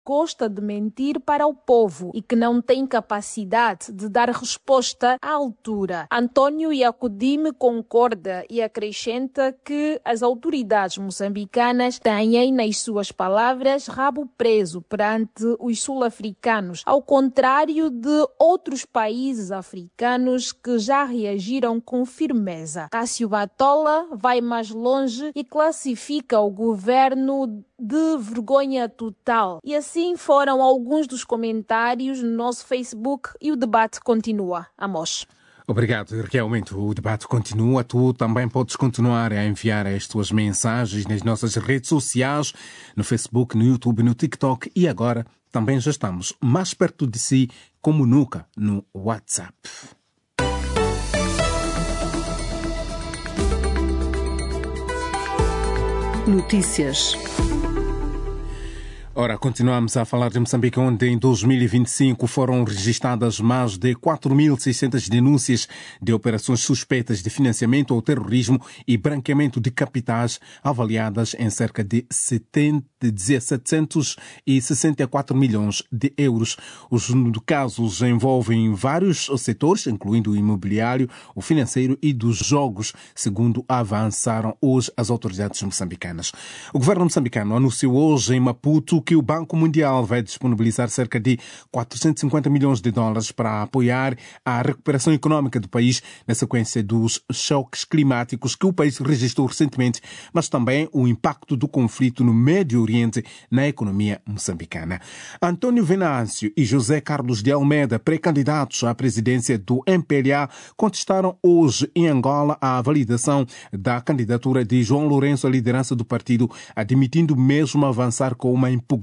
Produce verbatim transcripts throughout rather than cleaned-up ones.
gosta de mentir para o povo e que não tem capacidade de dar resposta à altura. António Iacudime concorda e acrescenta que as autoridades moçambicanas têm, nas suas palavras, rabo preso perante os sul-africanos, ao contrário de outros países africanos que já reagiram com firmeza. Cássio Batola vai mais longe e classifica o governo de vergonha total. E assim foram alguns dos comentários no nosso Facebook e o debate continua. Amos. Obrigado. Realmente o debate continua. Tu também podes continuar a enviar as tuas mensagens nas nossas redes sociais, no Facebook, no YouTube, no TikTok e agora também já estamos mais perto de si como nunca no WhatsApp. Notícias. Ora, continuamos a falar de Moçambique, onde em dois mil e vinte e cinco foram registradas mais de quatro mil e seiscentas denúncias de operações suspeitas de financiamento ao terrorismo e branqueamento de capitais, avaliadas em cerca de setecentos e sessenta e quatro milhões de euros. Os casos envolvem vários setores, incluindo o imobiliário, o financeiro e dos jogos, segundo avançaram hoje as autoridades moçambicanas. O governo moçambicano anunciou hoje em Maputo que o Banco Mundial vai disponibilizar cerca de quatrocentos e cinquenta milhões de dólares para apoiar a recuperação econômica do país na sequência dos choques climáticos que o país registrou recentemente, mas também o impacto do conflito no Médio Oriente na economia moçambicana. António Venâncio e José Carlos de Almeida, pré-candidatos à presidência do M P L A, contestaram hoje em Angola a validação da candidatura de João Lourenço à liderança do partido, admitindo mesmo avançar com uma impugnação.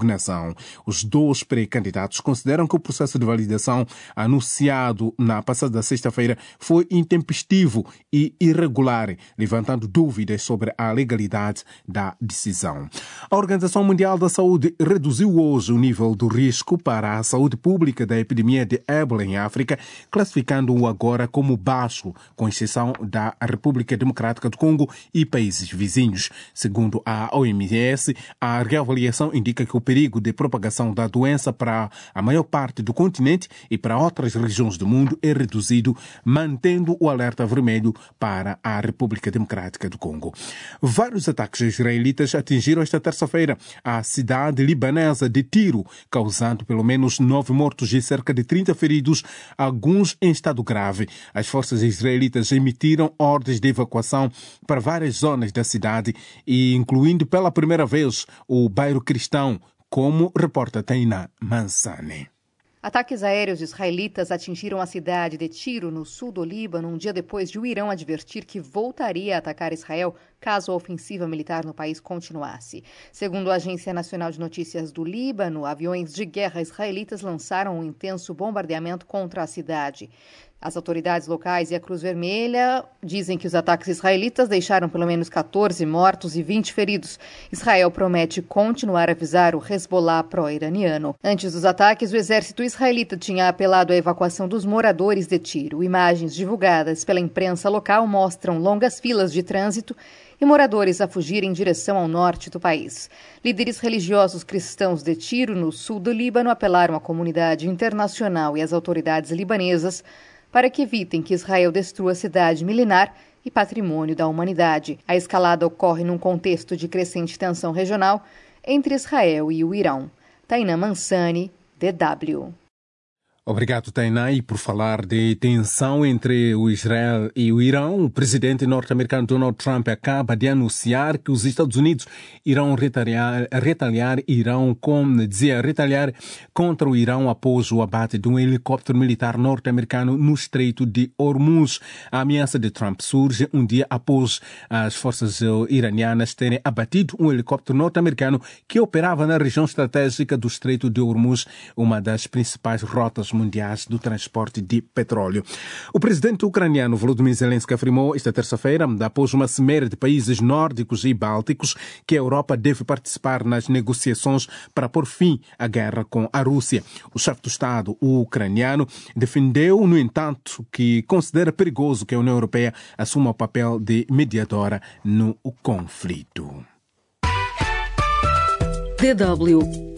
Os dois pré-candidatos consideram que o processo de validação anunciado na passada sexta-feira foi intempestivo e irregular, levantando dúvidas sobre a legalidade da decisão. A Organização Mundial da Saúde reduziu hoje o nível do risco para a saúde pública da epidemia de ébola em África, classificando-o agora como baixo, com exceção da República Democrática do Congo e países vizinhos. Segundo a O M S, a reavaliação indica que o perigo de propagação da doença para a maior parte do continente e para outras regiões do mundo é reduzido, mantendo o alerta vermelho para a República Democrática do Congo. Vários ataques israelitas atingiram esta terça-feira a cidade libanesa de Tiro, causando pelo menos nove mortos e cerca de trinta feridos, alguns em estado grave. As forças israelitas emitiram ordens de evacuação para várias zonas da cidade, e incluindo pela primeira vez o bairro cristão, como reporta Tainá Mansane. Ataques aéreos israelitas atingiram a cidade de Tiro, no sul do Líbano, um dia depois de o Irão advertir que voltaria a atacar Israel caso a ofensiva militar no país continuasse. Segundo a Agência Nacional de Notícias do Líbano, aviões de guerra israelitas lançaram um intenso bombardeamento contra a cidade. As autoridades locais e a Cruz Vermelha dizem que os ataques israelitas deixaram pelo menos quatorze mortos e vinte feridos. Israel promete continuar a avisar o Hezbollah pró-iraniano. Antes dos ataques, o exército israelita tinha apelado à evacuação dos moradores de Tiro. Imagens divulgadas pela imprensa local mostram longas filas de trânsito e moradores a fugir em direção ao norte do país. Líderes religiosos cristãos de Tiro, no sul do Líbano, apelaram à comunidade internacional e às autoridades libanesas para que evitem que Israel destrua a cidade milenar e patrimônio da humanidade. A escalada ocorre num contexto de crescente tensão regional entre Israel e o Irão. Tainá Mansane, D W. Obrigado, Tainá. E por falar de tensão entre o Israel e o Irão, o presidente norte-americano Donald Trump acaba de anunciar que os Estados Unidos irão retaliar, retaliar, irão, como dizia, retaliar contra o Irão após o abate de um helicóptero militar norte-americano no Estreito de Hormuz. A ameaça de Trump surge um dia após as forças iranianas terem abatido um helicóptero norte-americano que operava na região estratégica do Estreito de Hormuz, uma das principais rotas mundiais do transporte de petróleo. O presidente ucraniano Volodymyr Zelensky afirmou esta terça-feira, após uma cimeira de países nórdicos e bálticos, que a Europa deve participar nas negociações para pôr fim à guerra com a Rússia. O chefe do Estado ucraniano defendeu, no entanto, que considera perigoso que a União Europeia assuma o papel de mediadora no conflito. D W